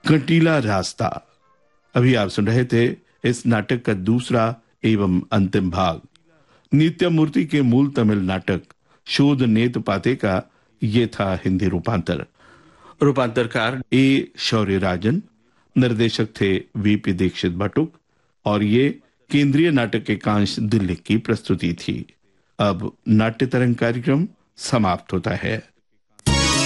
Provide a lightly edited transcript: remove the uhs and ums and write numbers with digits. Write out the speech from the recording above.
कंटीला रास्ता। अभी आप सुन रहे थे इस नाटक का दूसरा एवं अंतिम भाग। नित्य मूर्ति के मूल तमिल नाटक शोध नेत पाते का ये था हिंदी रूपांतर। रूपांतरकार ए शौर्य राजन, निर्देशक थे वीपी दीक्षित भट्टुक और ये केंद्रीय नाटक एकांश दिल्ली की प्रस्तुति थी। अब नाट्य तरंग कार्यक्रम समाप्त होता है।